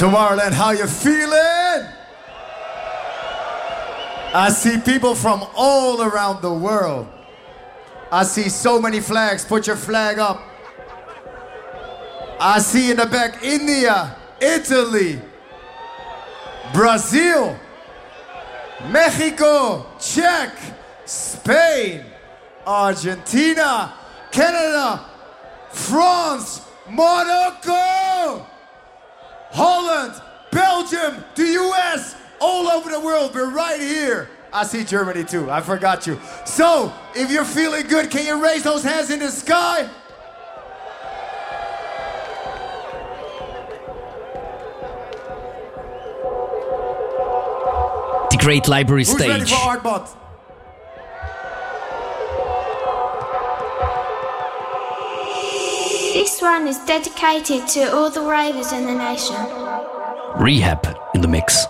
Tomorrowland, how you feeling? I see people from all around the world. I see so many flags. Put your flag up. I see in the back India, Italy, Brazil, Mexico, Czech, Spain, Argentina, Canada, France, Morocco, Holland, Belgium, the US, all over the world. We're right here. I see Germany too. I forgot you. So, if you're feeling good, can you raise those hands in the sky? The Great Library Who's ready Stage. for Artbot? This one is dedicated to all the ravers in the nation. Rehab in the mix.